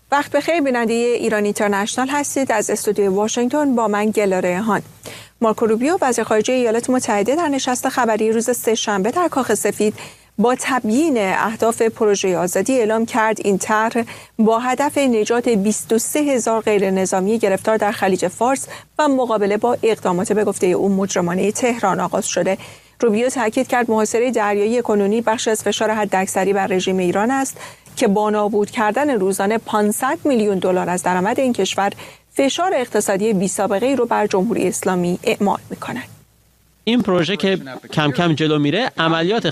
وقت بخیر، بیننده ایران اینترنشنال هستید. از استودیوی واشنگتن با من گلا ریحان. مارکو روبیو وزیر خارجه ایالات متحده در نشست خبری روز سه‌شنبه در کاخ سفید با تبیین اهداف پروژه آزادی اعلام کرد این طرح با هدف نجات 23,000 غیر نظامی گرفتار در خلیج فارس و مقابله با اقدامات به گفته او مجرمانه تهران آغاز شده. روبیو تاکید کرد محاصره دریایی کنونی بخش از فشار حداکثری بر رژیم ایران است که با نابود کردن روزانه 500 میلیون دلار از درآمد این کشور فشار اقتصادی بی‌سابقه‌ای رو بر جمهوری اسلامی اعمال می‌کند. این پروژه که کم کم جلو میره، عملیات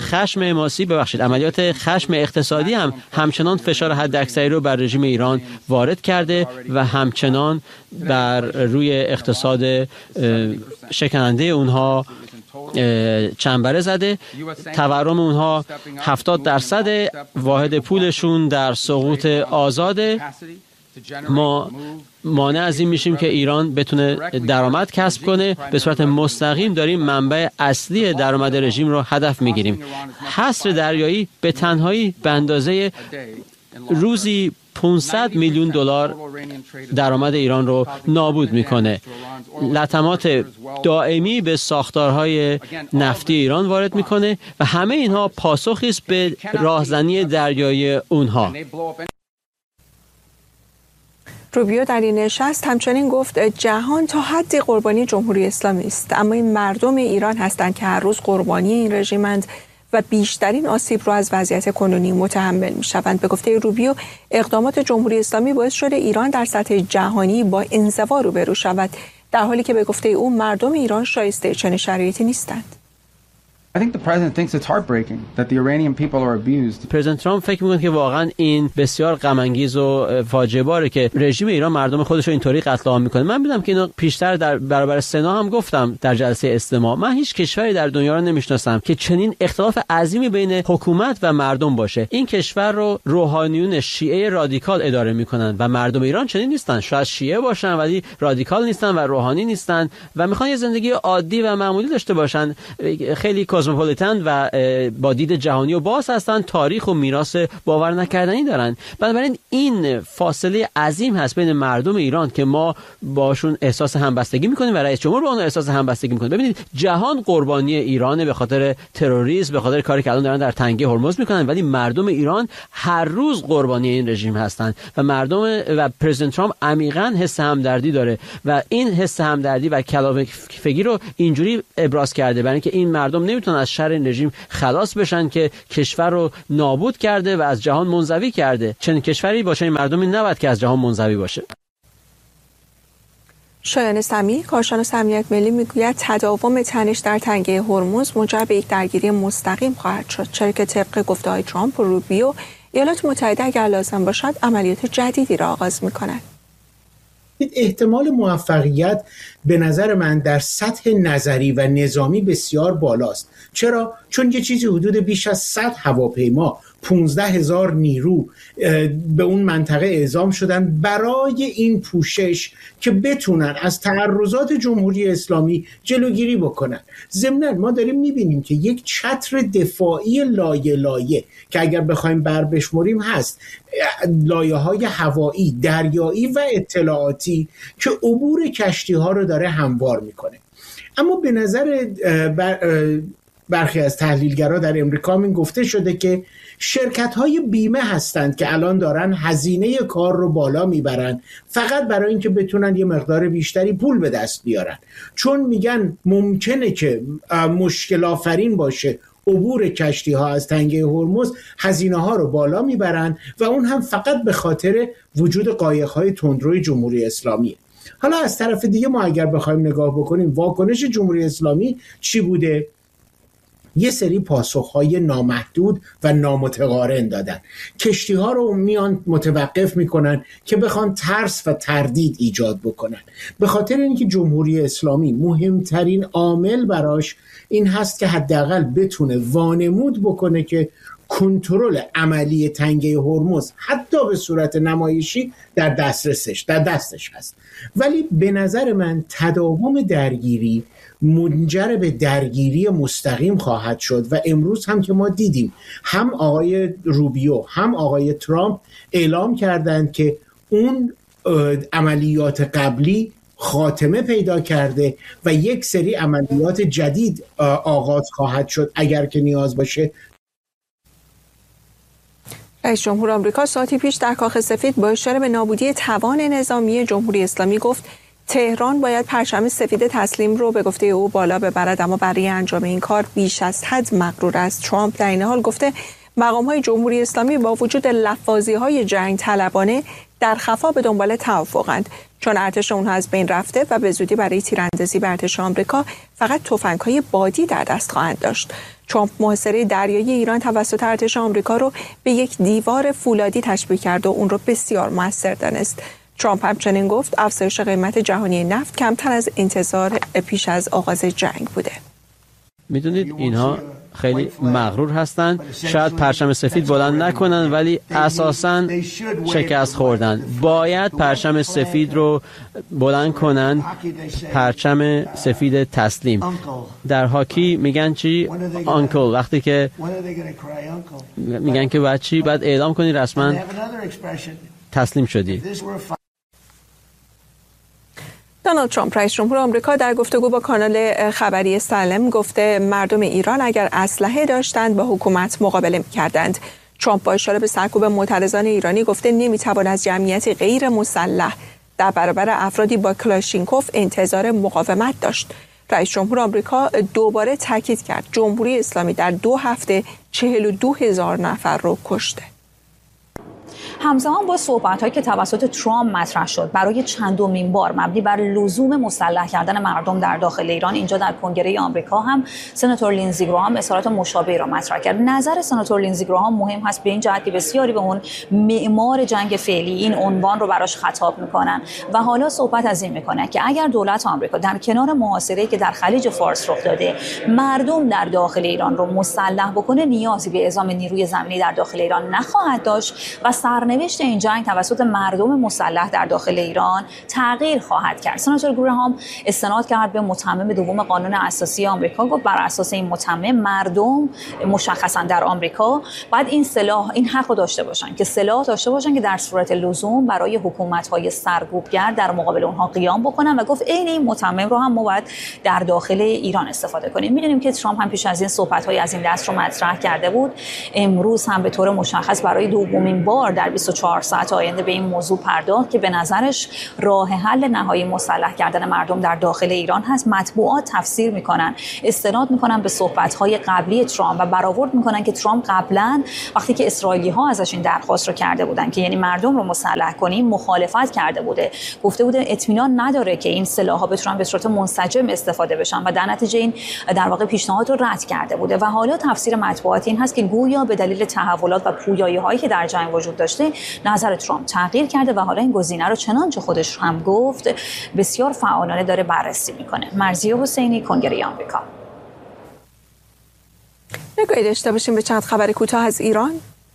خشم اقتصادی هم همچنان فشار حداکثری رو بر رژیم ایران وارد کرده و همچنان بر روی اقتصاد شکننده اونها چنبره زده. تورم اونها 70% واحد پولشون در سقوط آزاده. ما مانع از این میشیم که ایران بتونه درآمد کسب کنه. به صورت مستقیم داریم منبع اصلی درآمد رژیم رو هدف میگیریم. حصر دریایی به تنهایی به اندازه روزی 500 میلیون دلار درآمد ایران رو نابود میکنه. لطمات دائمی به ساختارهای نفتی ایران وارد میکنه و همه اینها پاسخی است به راهزنی دریایی اونها. روبیو در این نشست همچنین گفت جهان تا حدی قربانی جمهوری اسلامی است، اما این مردم ایران هستند که هر روز قربانی این رژیمند و بیشترین آسیب رو از وضعیت کنونی متحمل می‌شوند. به گفته روبیو اقدامات جمهوری اسلامی باعث شده ایران در سطح جهانی با انزوا روبرو شود، در حالی که به گفته او مردم ایران شایسته چنین شرایطی نیستند. پرزیدنت ترامپ فکر می‌کنه که واقعا این بسیار غم انگیز و فاجعه باره که رژیم ایران مردم خودش رو اینطوری قتل عام می‌کنه. من می‌دونم که اینو پیشتر در برابر سنا هم گفتم در جلسه استماع. من هیچ کشوری در دنیا رو نمی‌شناسم که چنین اختلاف عظیمی بین حکومت و مردم باشه. این کشور رو روحانیون شیعه رادیکال اداره می‌کنن و مردم ایران چنین نیستن. شاید شیعه باشن ولی رادیکال نیستن و روحانی نیستن و می‌خوان یه زندگی عادی و معمولی داشته باشن. خیلی کوزموپولیتن و با دید جهانی و باز هستن، تاریخ و میراث باور نکردنی دارن. بنابراین این فاصله عظیم هست بین مردم ایران که ما باشون احساس همبستگی میکنیم و رئیس جمهور با اون احساس همبستگی میکنه. ببینید جهان قربانی ایرانه به خاطر تروریسم، به خاطر کاری که الان دارن در تنگه هرمز میکنن، ولی مردم ایران هر روز قربانی این رژیم هستن و مردم و پرزیدنت ترامپ عمیقاً حس همدردی داره و این حس همدردی و کلافگی رو اینجوری ابراز کرده برای اینکه این مردم نمیتونن از شر این رژیم خلاص بشن که کشور رو نابود کرده و از جهان منزوی کرده. چنین کشوری باشه این مردمی نباید که از جهان منزوی باشه. شایان سمی، کارشناس امنیت ملی، میگوید تداوم تنش در تنگه هرمز منجر به یک درگیری مستقیم خواهد شد، چرا که طبق گفته‌های ترامپ و روبیو ایالات متحده اگر لازم باشد عملیات جدیدی را آغاز می‌کند. احتمال موفقیت به نظر من در سطح نظری و نظامی بسیار بالاست. چرا؟ چون یه چیزی حدود بیش از 100 هواپیما، 15,000 نیرو به اون منطقه اعزام شدن برای این پوشش که بتونن از تعرضات جمهوری اسلامی جلوگیری بکنن. ضمناً ما داریم میبینیم که یک چتر دفاعی لایه لایه که اگر بخوایم بشمریم هست، لایه‌های هوایی، دریایی و اطلاعاتی که عبور کشتی‌ها رو داره هموار میکنه. اما به نظر برخی از تحلیلگرا در امریکا من گفته شده که شرکت‌های بیمه هستند که الان دارن هزینه کار رو بالا میبرن فقط برای اینکه بتونن یه مقدار بیشتری پول به دست بیارن، چون میگن ممکنه که مشکل آفرین باشه عبور کشتی ها از تنگه هرمز، هزینه ها رو بالا میبرن و اون هم فقط به خاطر وجود قایق های تندروی جمهوری اسلامی. حالا از طرف دیگه ما اگر بخوایم نگاه بکنیم واکنش جمهوری اسلامی چی بوده؟ یه سری پاسخهای نامحدود و نامتقارن دادن. کشتی ها رو میان متوقف میکنن که بخوان ترس و تردید ایجاد بکنن، به خاطر اینکه جمهوری اسلامی مهمترین عامل براش این هست که حداقل بتونه وانمود بکنه که کنترل عملی تنگه هرمز حتی به صورت نمایشی در دستش هست. ولی به نظر من تداوم درگیری منجر به درگیری مستقیم خواهد شد و امروز هم که ما دیدیم هم آقای روبیو هم آقای ترامپ اعلام کردند که اون عملیات قبلی خاتمه پیدا کرده و یک سری عملیات جدید آغاز خواهد شد اگر که نیاز باشه. رئیس جمهور آمریکا ساعتی پیش در کاخ سفید با اشاره به نابودی توان نظامی جمهوری اسلامی گفت تهران باید پرچم سفید تسلیم رو به گفته او بالا ببرد، اما برای انجام این کار بیش از حد مغرور است. ترامپ در این حال گفته مقام‌های جمهوری اسلامی با وجود لفاظی‌های جنگ طلبانه در خفا به دنبال توافقند، چون ارتش اونها از بین رفته و به زودی برای تیراندازی به ارتش آمریکا فقط تفنگ‌های بادی در دست خواهند داشت. ترامپ محاصره دریایی ایران توسط ارتش آمریکا رو به یک دیوار فولادی تشبیه کرد و اون رو بسیار موثر دانست. ترامپ همچنین گفت افزایش قیمت جهانی نفت کمتر از انتظار پیش از آغاز جنگ بوده. میدونید اینها خیلی مغرور هستند، شاید پرچم سفید بلند نکنن ولی اساساً شکست خوردن. باید پرچم سفید رو بلند کنن، پرچم سفید تسلیم. در هاکی میگن چی؟ آنکل. وقتی که میگن که باید چی؟ باید اعلام کنی رسما تسلیم شدی. دونالد ترامپ رئیس جمهور آمریکا در گفتگو با کانال خبری سالم گفته مردم ایران اگر اسلحه داشتند با حکومت مقابله می‌کردند. ترامپ با اشاره به سرکوب معترضان ایرانی گفته نمی‌توان از جمعیتی غیر مسلح در برابر افرادی با کلاشینکوف انتظار مقاومت داشت. رئیس جمهور آمریکا دوباره تاکید کرد جمهوری اسلامی در 2 هفته 42,000 نفر رو کشته. همزمان با صحبت‌هایی که توسط ترامپ مطرح شد برای چندمین بار مبنی بر لزوم مسلح کردن مردم در داخل ایران، اینجا در کنگره آمریکا هم سناتور لینزی گراهام اظهارات مشابهی را مطرح کرد. نظر سناتور لینزی گراهام مهم هست به این جهت که بسیاری به اون معمار جنگ فعلی این عنوان رو براش خطاب میکنن و حالا صحبت از این میکنه که اگر دولت آمریکا در کنار محاصره‌ای که در خلیج فارس رخ داده مردم در داخل ایران رو مسلح بکنه، نیازی به اعزام نیروی زمینی در داخل ایران نخواهد داشت و سرنوشت این جنگ توسط مردم مسلح در داخل ایران تغییر خواهد کرد. سناتور گراهام استناد کرد به متمم دوم قانون اساسی آمریکا، گفت بر اساس این متمم مردم مشخصا در آمریکا باید این سلاح، این حق رو داشته باشن که سلاح داشته باشن که در صورت لزوم برای حکومت‌های سرکوبگر در مقابل اونها قیام بکنن و گفت عین این متمم رو هم ما باید در داخل ایران استفاده کنیم. می‌دونیم که ترامپ هم پیش از این صحبت‌های از این دست رو مطرح کرده بود. امروز هم به طور مشخص برای دومین بار در 24 ساعت آینده به این موضوع پرداخت که به نظرش راه حل نهایی مسلح کردن مردم در داخل ایران هست. مطبوعات تفسیر میکنن، استناد میکنن به صحبت‌های قبلی ترامپ و برآورد میکنن که ترامپ قبلا وقتی که اسرائیلی‌ها ازش این درخواست رو کرده بودن که یعنی مردم رو مسلح کنیم مخالفت کرده بوده، گفته بوده اطمینان نداره که این سلاح‌ها بتونن به صورت منسجم استفاده بشن و در نتیجه این در واقع پیشنهاد رو رد کرده بوده و حالا تفسیر مطبوعات این هست که گویا به دلیل تحولات و پویایی‌هایی که در جنگ وجود داشته نظر ترامپ تغییر کرده و حالا این گزینه رو چنانچه خودش هم گفت بسیار فعالانه داره بررسی میکنه. مرضیه حسینی، کنگره آمریکا. نگاهی داشته باشیم به چند خبر کوتاه از ایران.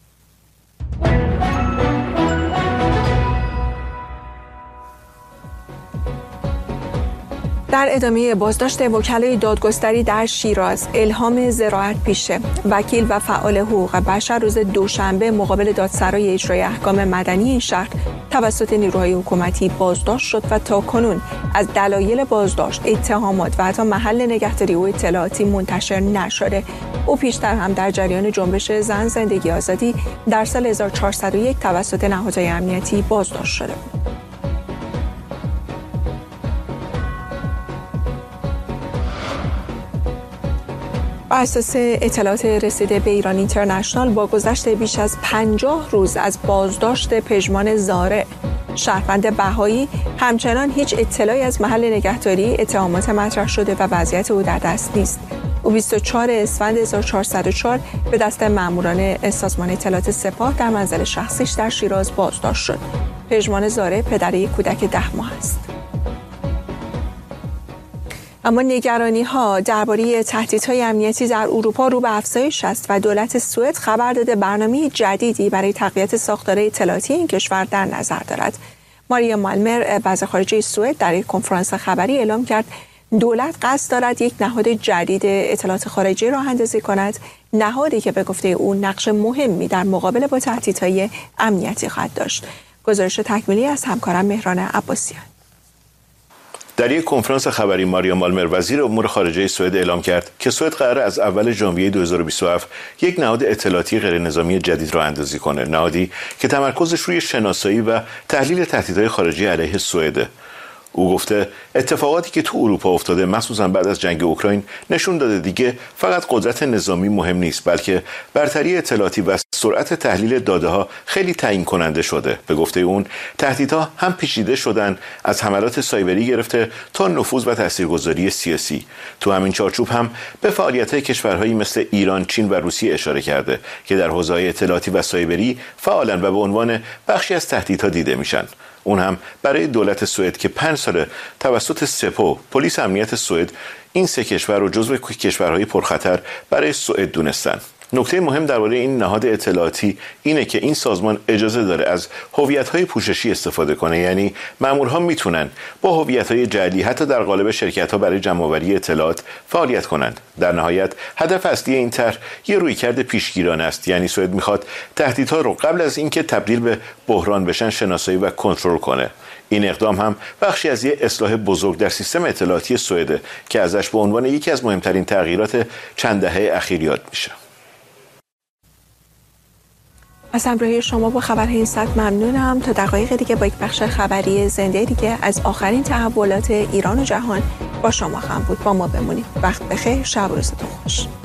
در ادامه بازداشت وکلای دادگستری در شیراز، الهام زراعت پیشه، وکیل و فعال حقوق بشر روز دوشنبه مقابل دادسرای اجرای احکام مدنی این شهر توسط نیروهای حکومتی بازداشت شد و تاکنون از دلایل بازداشت، اتهامات و حتی محل نگهداری او اطلاعاتی منتشر نشده. او پیشتر هم در جریان جنبش زن زندگی آزادی در سال 1401 توسط نهادهای امنیتی بازداشت شده. بر اساس اطلاعات رسیده به ایران اینترنشنال با گذشت بیش از 50 روز از بازداشت پژمان زارع، شهروند بهایی، همچنان هیچ اطلاعی از محل نگهداری، اتهامات مطرح شده و وضعیت او در دست نیست. او 24 اسفند 1404 به دست ماموران سازمان اطلاعات سپاه در منزل شخصیش در شیراز بازداشت شد. پژمان زارع پدر یک کودک 10 ماه است. اما نگرانی‌ها درباره تهدیدهای امنیتی در اروپا رو به افزایش است و دولت سوئد خبر داده برنامه جدیدی برای تقویت ساختار اطلاعاتی این کشور در نظر دارد. ماریا مالمر وزیر خارجه سوئد در یک کنفرانس خبری اعلام کرد دولت قصد دارد یک نهاد جدید اطلاعات خارجی راه اندازی کند، نهادی که به گفته او نقش مهمی در مقابله با تهدیدهای امنیتی خواهد داشت. گزارش تکمیلی از همکارم مهران عباسیان. در یک کنفرانس خبری ماریا مالمر وزیر امور خارجه سوئد اعلام کرد که سوئد قرار از اول ژانویه 2027 یک نهاد اطلاعاتی غیرنظامی جدید را اندازی کنه، نهادی که تمرکزش روی شناسایی و تحلیل تهدیدهای خارجی علیه سوئد. او گفته اتفاقاتی که تو اروپا افتاده مخصوصا بعد از جنگ اوکراین نشون داده دیگه فقط قدرت نظامی مهم نیست، بلکه برتری اطلاعاتی و سرعت تحلیل داده ها خیلی تعیین کننده شده. به گفته اون تهدیدها هم پیچیده شدن، از حملات سایبری گرفته تا نفوذ و تاثیرگذاری سیاسی. تو همین چارچوب هم به فعالیت‌های کشورهایی مثل ایران، چین و روسیه اشاره کرده که در حوزه‌های اطلاعاتی و سایبری فعالن و به عنوان بخشی از تهدیدها دیده میشن. اون هم برای دولت سوئد که 5 سال توسط سپو پلیس امنیت سوئد این 3 کشور رو جزو کشورهای پرخطر برای سوئد دونستن. نکته مهم درباره این نهاد اطلاعاتی اینه که این سازمان اجازه داره از هویت‌های پوششی استفاده کنه، یعنی مامورها میتونن با هویت‌های جعلی حتی در قالب شرکت‌ها برای جمع‌آوری اطلاعات فعالیت کنند. در نهایت هدف اصلی این طرح یه رویکرد پیشگیرانه است، یعنی سوئد میخواد تهدیدها رو قبل از اینکه تبدیل به بحران بشن شناسایی و کنترل کنه. این اقدام هم بخشی از یک اصلاح بزرگ در سیستم اطلاعاتی سوئد که ازش به عنوان یکی از مهمترین تغییرات چند دهه اخیر یاد میشه. از همراهی شما با خبرهای این ساعت ممنونم. تا دقایق دیگه با یک بخش خبری زنده دیگه از آخرین تحولات ایران و جهان با شما خواهم بود. با ما بمونید. وقت بخیر، شب و روزتون خوش.